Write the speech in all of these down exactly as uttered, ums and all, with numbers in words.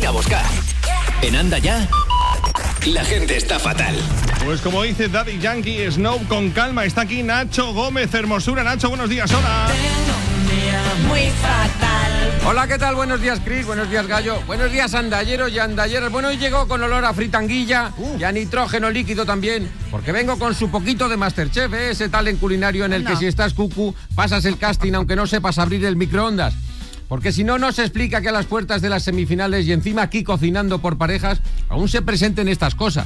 a buscar. En Anda Ya, la gente está fatal. Pues como dice Daddy Yankee, Snow con calma. Está aquí Nacho Gómez, Hermosura. Nacho, buenos días, hola. Muy fatal. Hola, ¿qué tal? Buenos días, Chris. Buenos días, Gallo. Buenos días, andalleros y andalleras. Bueno, hoy llegó con olor a fritanguilla uh. y a nitrógeno líquido también, porque vengo con su poquito de Masterchef, ¿eh? Ese talent culinario en el no. que si estás cucu, pasas el casting aunque no sepas abrir el microondas. Porque si no, no se explica que a las puertas de las semifinales y encima aquí cocinando por parejas, aún se presenten estas cosas.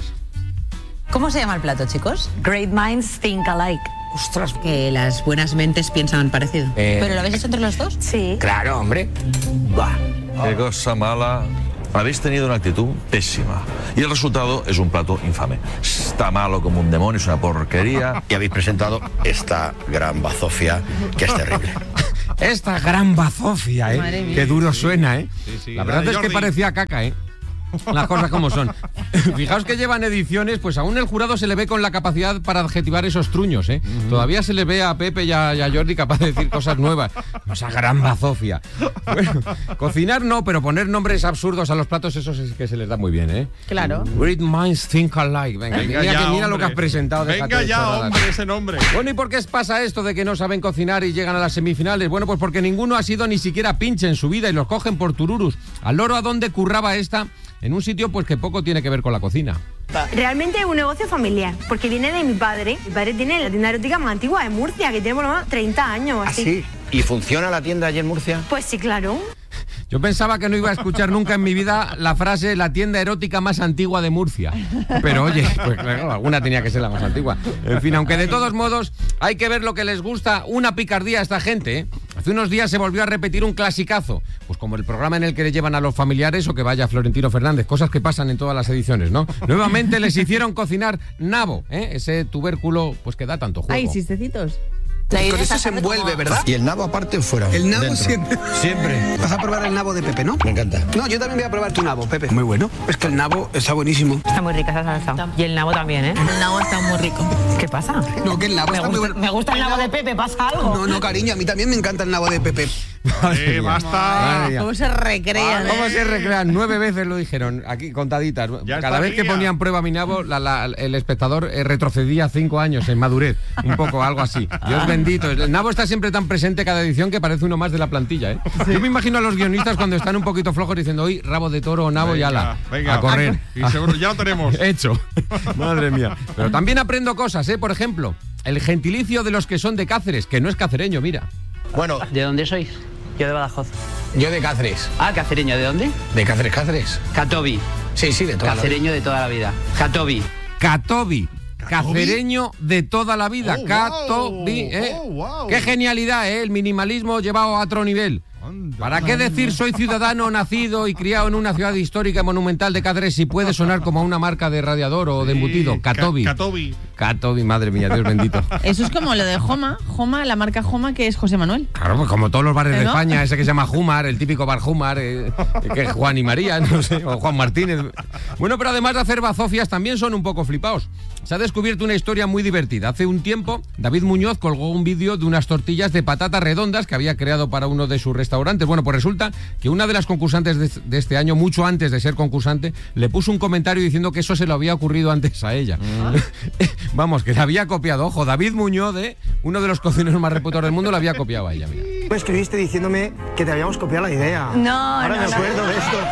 ¿Cómo se llama el plato, chicos? Great minds think alike. Ostras, que las buenas mentes piensan parecido. Eh, ¿Pero lo habéis hecho entre los dos? Sí. Claro, hombre. Bah, qué cosa mala. Habéis tenido una actitud pésima. Y el resultado es un plato infame. Está malo como un demonio, es una porquería. Y habéis presentado esta gran bazofia que es terrible. Esta gran bazofia, ¿eh? Qué duro suena, ¿eh? Sí, sí, la verdad es que parecía caca, ¿eh? Las cosas como son. Fijaos que llevan ediciones, pues aún el jurado se le ve con la capacidad para adjetivar esos truños, ¿eh? Uh-huh. Todavía se le ve a Pepe y a, y a Jordi capaz de decir cosas nuevas. Esa gran bazofia. Bueno, cocinar no, pero poner nombres absurdos a los platos, eso sí que se les da muy bien, ¿eh? Claro. Great minds think alike. Venga, Venga mira, ya, que, mira lo que has presentado. Venga ya, hombre, ese nombre. Bueno, ¿y por qué pasa esto de que no saben cocinar y llegan a las semifinales? Bueno, pues porque ninguno ha sido ni siquiera pinche en su vida y los cogen por tururus. Al loro a donde curraba esta... en un sitio pues que poco tiene que ver con la cocina. Realmente es un negocio familiar, porque viene de mi padre. Mi padre tiene la tienda erótica más antigua de Murcia, que tiene por lo menos treinta años. Así. ¿Ah, sí? ¿Y funciona la tienda allí en Murcia? Pues sí, claro. Yo pensaba que no iba a escuchar nunca en mi vida la frase la tienda erótica más antigua de Murcia. Pero oye, pues claro, alguna tenía que ser la más antigua. En fin, aunque de todos modos hay que ver lo que les gusta, una picardía a esta gente, ¿eh? Hace unos días se volvió a repetir un clasicazo, pues como el programa en el que le llevan a los familiares o que vaya Florentino Fernández, cosas que pasan en todas las ediciones, ¿no? Nuevamente les hicieron cocinar nabo, ¿eh? Ese tubérculo pues que da tanto juego. Ay, chistecitos. Con eso se envuelve, ¿verdad? ¿Y el nabo aparte o fuera? El nabo dentro. siempre. Siempre. ¿Vas a probar el nabo de Pepe, no? Me encanta. No, yo también voy a probar tu nabo, Pepe. Muy bueno. Es que el nabo está buenísimo. Está muy rica esa salsa. Y el nabo también, ¿eh? El nabo está muy rico. ¿Qué pasa? No, que el nabo me está gusta, muy bueno. Me gusta el nabo de Pepe, ¿pasa algo? No, no, cariño, a mí también me encanta el nabo de Pepe. Eh, basta. ¿Cómo se recrean? Ah, ¿Cómo eh? se recrean? Nueve veces lo dijeron, aquí contaditas. Ya Cada vez que ponían prueba a mi nabo, la, la, el espectador eh, retrocedía cinco años en madurez. Un poco, algo así. Dios bendito. El nabo está siempre tan presente cada edición que parece uno más de la plantilla, ¿eh? Sí. Yo me imagino a los guionistas cuando están un poquito flojos diciendo, hoy rabo de toro o nabo venga, y ala, venga, a correr. Y seguro, ya lo tenemos. Hecho. Madre mía. Pero también aprendo cosas, ¿eh? Por ejemplo, el gentilicio de los que son de Cáceres, que no es cacereño, mira. Bueno, ¿De dónde sois? Yo de Badajoz. yo de Cáceres. Ah, cacereño, ¿de dónde? ¿De Cáceres, Cáceres? Catobi. Sí, sí, de toda Cacereño de toda la vida. Catobi. Catobi. Cacereño de toda la vida. Oh, Catobi, wow. ¿eh? Oh, wow. Qué genialidad, ¿eh? El minimalismo llevado a otro nivel. ¿Para qué decir soy ciudadano nacido y criado en una ciudad histórica y monumental de Cáceres si puede sonar como una marca de radiador o de embutido? Catobi. Catobi. Catobi, madre mía, Dios bendito. Eso es como lo de Joma. Joma, la marca Joma, que es José Manuel. Claro, pues como todos los bares de ¿No? España, ese que se llama Jumar, el típico bar Jumar, eh, que es Juan y María, no sé, o Juan Martínez. Bueno, pero además de hacer bazofias, también son un poco flipaos. Se ha descubierto una historia muy divertida. Hace un tiempo, David Muñoz colgó un vídeo de unas tortillas de patatas redondas que había creado para uno de sus restaurantes. Bueno, pues resulta que una de las concursantes de, de este año, mucho antes de ser concursante, le puso un comentario diciendo que eso se lo había ocurrido antes a ella. Mm. Vamos, que la había copiado. Ojo, David Muñoz, ¿eh? Uno de los cocineros más reputados del mundo, la había copiado a ella, mira. Me escribiste diciéndome que te habíamos copiado la idea. No, Ahora no, me no. acuerdo de esto.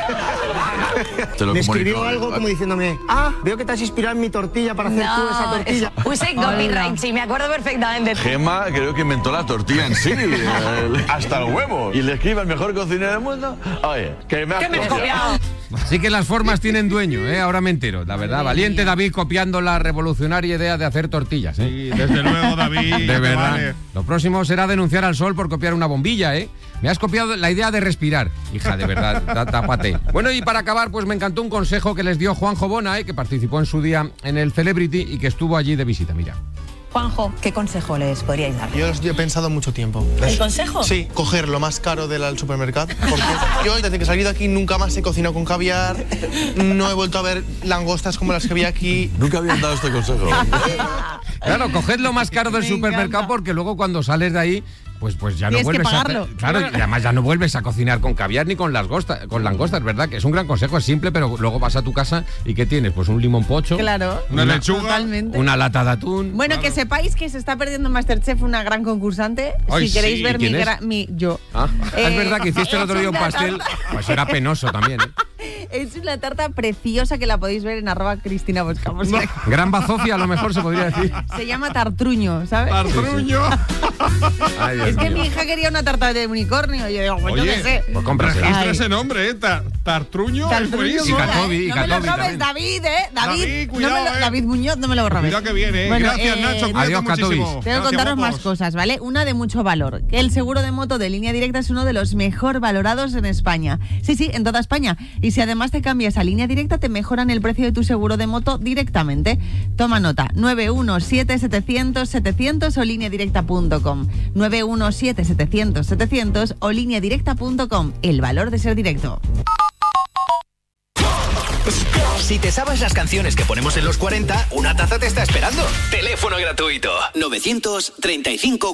Te lo Me comunico. escribió algo como diciéndome, ah, veo que te has inspirado en mi tortilla para hacer tú esa tortilla. Use copyright, sí, me acuerdo perfectamente. Gema creo que inventó la tortilla en sí, el- hasta el huevo. Y le escribe al mejor cocinero del mundo. Oye, que me has ¿Qué me has copiado. copiado? Así que las formas tienen dueño, ¿eh? Ahora me entero, la verdad. Valiente David copiando la revolucionaria idea de hacer tortillas, ¿eh? Sí, desde luego, David. De verdad. Vale. Lo próximo será denunciar al Sol por copiar una bombilla, ¿eh? Me has copiado la idea de respirar. Hija, de verdad, tá- tápate. Bueno, y para acabar, pues me encantó un consejo que les dio Juanjo Bona, ¿eh? Que participó en su día en el Celebrity y que estuvo allí de visita, mira. Juanjo, ¿qué consejo les podríais dar? Yo, yo he pensado mucho tiempo. ¿El consejo? Sí, coger lo más caro del supermercado. Porque yo, desde que salí de aquí, nunca más he cocinado con caviar. No he vuelto a ver langostas como las que vi aquí. Nunca habían dado este consejo. Claro, coged lo más caro del Me supermercado encanta. porque luego cuando sales de ahí pues, pues ya no Tienes que vuelves pagarlo. a... Claro, y además ya no vuelves a cocinar con caviar ni con las gostas, con langostas, ¿verdad? Que es un gran consejo, es simple, pero luego vas a tu casa y ¿qué tienes? Pues un limón pocho. Claro. Una lechuga. Totalmente. Una lata de atún. Bueno, Claro. que sepáis que se está perdiendo en Masterchef una gran concursante. Ay, si queréis sí. ver ¿Y quién mi, es? gra- mi yo. Ah, Eh, es verdad que hiciste el otro día un es una pastel, tarta. pues era penoso también, ¿eh? Es una tarta preciosa que la podéis ver en arroba Cristina Boscamos. Gran bazofia, a lo mejor se podría decir. Se llama tartruño, ¿sabes? Tartruño. Ay, Dios Es que mío. mi hija quería una tarta de unicornio. Y yo digo, pues yo Oye, qué sé. Pues cómprasela. Registra Ay. ese nombre, ¿eh? Ta- Tartruño. es Tartruño buenísimo. mola, Catobi, ¿eh? y No me lo Catobi robes, también. David, ¿eh? David, David, no cuidado, me lo- ¿eh? David Muñoz, no me lo robes. Cuidado que viene, ¿eh? Bueno, Gracias, eh, Nacho. Cuídate adiós, muchísimo. Catovis. Tengo que Gracias, contaros más guapos. cosas, ¿vale? Una de mucho valor. Que el seguro de moto de Línea Directa es uno de los mejor valorados en España. Sí, sí, en toda España. Y si además te cambias a Línea Directa, te mejoran el precio de tu seguro de moto directamente. Toma nota, nueve uno siete setecientos setecientos o línea directa punto com. nueve uno siete setecientos setecientos o línea directa punto com. El valor de ser directo. Si te sabes las canciones que ponemos en los cuarenta, una taza te está esperando. Teléfono gratuito. novecientos treinta y cinco